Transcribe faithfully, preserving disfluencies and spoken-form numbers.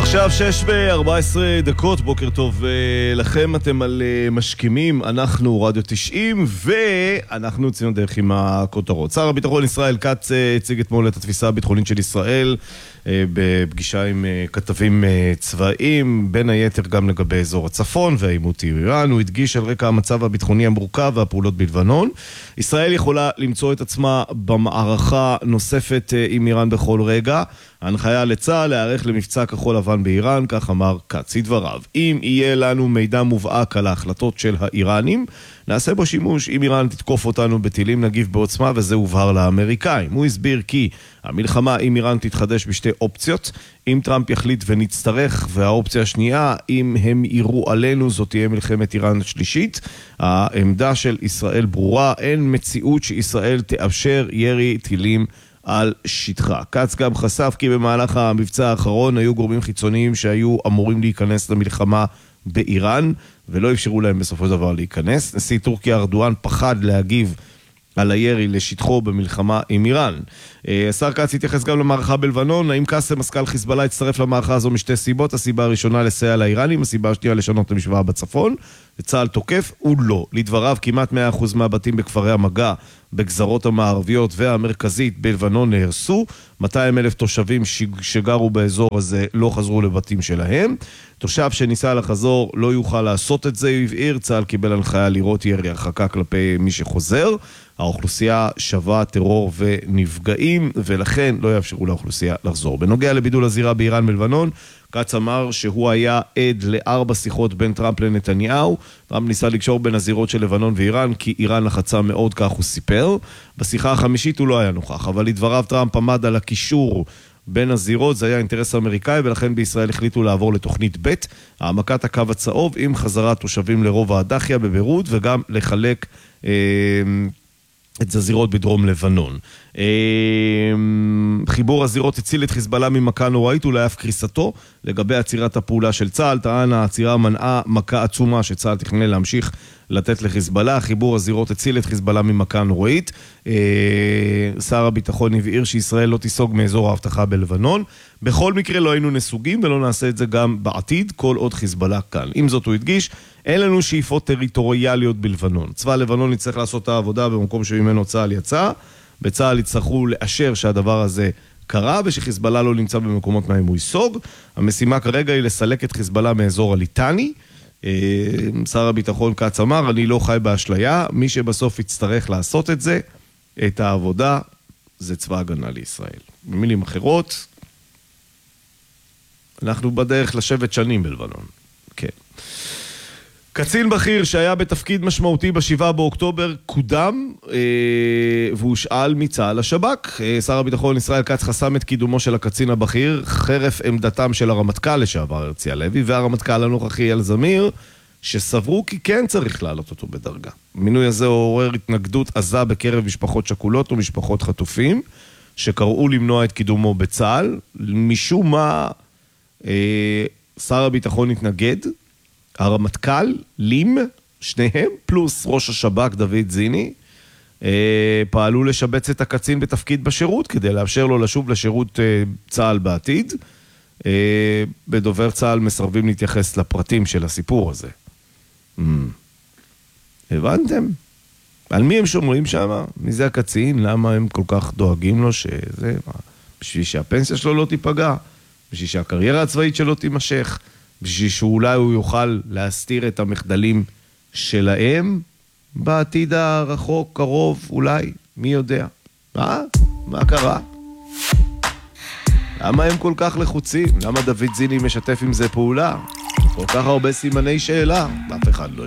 עכשיו שש וארבע עשרה דקות, בוקר טוב לכם, אתם על משכימים, אנחנו רדיו תשעים, ואנחנו יוצאים דרך עם הכותרות. שר הביטחון ישראל כץ הציג אתמול את התפיסה הביטחונית של ישראל בפגישה עם כתבים צבאיים, בין היתר גם לגבי אזור הצפון והעימות עם איראן. הוא הדגיש על רקע המצב הביטחוני המורכב והפעולות בלבנון, ישראל יכולה למצוא את עצמה במערכה נוספת עם איראן בכל רגע. ההנחיה לצה"ל להיערך למבצע כחול לבן באיראן, כך אמר כץ דבריו. אם יהיה לנו מידע מובהק על ההחלטות של האיראנים, נעשה בו שימוש. אם איראן תתקוף אותנו בטילים, נגיב בעוצמה, וזה הובהר לאמריקאים. הוא הסביר כי המלחמה עם איראן תתחדש בשתי אופציות. אם טראמפ יחליט ונצטרך, והאופציה השנייה, אם הם יראו עלינו, זאת תהיה מלחמת איראן השלישית. העמדה של ישראל ברורה, אין מציאות שישראל תאפשר ירי טילים על שטחה. כץ גם חשף כי במהלך המבצע האחרון היו גורמים חיצוניים שהיו אמורים להיכנס למלחמה באיראן, ולא אפשרו להם בסופו של דבר להיכנס. נשיא טורקיה ארדואן פחד להגיב על הירי לשטחו במלחמה עם איראן. השר כץ התייחס גם למערכה בלבנון. האם קאסם מזכ"ל חיזבאללה הצטרף למערכה הזו משתי סיבות? הסיבה הראשונה לסייע לאיראנים, הסיבה השנייה לשנות את המשוואה בצפון. צה"ל תוקף? הוא לא. לדבריו, כמעט מאה אחוז מהבתים בכפרי המגע, בגזרות המערביות והמרכזית בלבנון נהרסו. מאתיים אלף תושבים שגרו באזור הזה לא חזרו לבתים שלהם. תושב שניסה לחזור לא יוכל לעשות את זה, הבהיר. צה"ל קיבל הנחיה לראות ירי הרחקה כלפי מי שחוזר. האוכלוסייה שווה טרור ונפגעים, ולכן לא יאפשרו לאוכלוסייה לחזור. בנוגע לבידול הזירה באיראן בלבנון, כץ אמר שהוא היה עד לארבע שיחות בין טראמפ לנתניהו. טראמפ ניסה לקשור בין הזירות של לבנון ואיראן, כי איראן לחצה מאוד, כך הוא סיפר. בשיחה החמישית הוא לא היה נוכח, אבל לדבריו טראמפ עמד על הקישור בין הזירות, זה היה אינטרס אמריקאי, ולכן בישראל החליטו לעבור לתוכנית ב', העמקת הקו הצהוב עם חזרת תושבים לרוב הדחיה בביירות, וגם לחלק אה, את הזירות בדרום לבנון. חיבור הזירות הציל את חיזבאללה ממכה נוראית, אולי אף קריסתו. לגבי עצירת הפעולה של צה"ל, טען העצירה מנעה מכה עצומה שצה"ל תכנן להמשיך לתת לחיזבאללה. חיבור הזירות הציל את חיזבאללה ממכה נוראית. שר הביטחון הבהיר שישראל לא תיסוג מאזור ההבטחה בלבנון. בכל מקרה לא היינו נסוגים ולא נעשה את זה גם בעתיד, כל עוד חיזבאללה כאן. עם זאת הוא הדגיש, אין לנו שאיפות טריטוריאליות בלבנון. צבא לבנון יצטרך לעשות את העבודה במקום שממנו צה"ל יצא. בצה"ל יצטרכו לאשר שהדבר הזה קרה, ושחיזבאללה לא נמצא במקומות מהם הוא ייסוג. המשימה כרגע היא לסלק את חיזבאללה מאזור הליטני. שר הביטחון כץ אמר, אני לא חי באשליה, מי שבסוף יצטרך לעשות את זה, את העבודה, זה צבא הגנה לישראל. במילים אחרות, אנחנו בדרך לשבת שנים בלבנון. כן. קצין בכיר שהיה בתפקיד משמעותי בשבעה באוקטובר קודם אה, והוא שאל מצה"ל לשב"כ. אה, שר הביטחון ישראל כץ חסם את קידומו של הקצין הבכיר חרף עמדתם של הרמטכ"ל לשעבר הרצי הלוי והרמטכ"ל הנוכחי אייל זמיר, שסברו כי כן צריך להעלות אותו בדרגה. המינוי הזה עורר התנגדות עזה בקרב משפחות שכולות ומשפחות חטופים שקראו למנוע את קידומו בצה"ל. משום מה אה, שר הביטחון התנגד. הרמטכ"ל, לים, שניהם, פלוס ראש השב"כ דוד זיני, אה, פעלו לשבץ את הקצין בתפקיד בשירות, כדי לאפשר לו לשוב לשירות אה, צה"ל בעתיד. אה, בדובר צה"ל מסרבים להתייחס לפרטים של הסיפור הזה. Mm. הבנתם? על מי הם שומרים שם? מי זה הקצין? למה הם כל כך דואגים לו שזה? מה? בשביל שהפנסיה שלו לא תיפגע? בשביל שהקריירה הצבאית שלו תימשך? בשביל שאולי הוא יוכל להסתיר את המחדלים שלהם בעתיד הרחוק, קרוב, אולי, מי יודע. מה? מה קרה? למה הם כל כך לחוצים? למה דוד זיני משתף עם זה פעולה? כל כך הרבה סימני שאלה, אף אחד לא